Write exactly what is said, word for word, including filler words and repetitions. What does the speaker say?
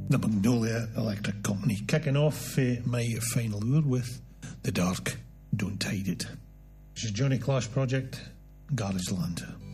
the Magnolia Electric Company, kicking off uh, my final hour with The Dark Don't Hide It. This is Johnny Clash Project, Garage Land.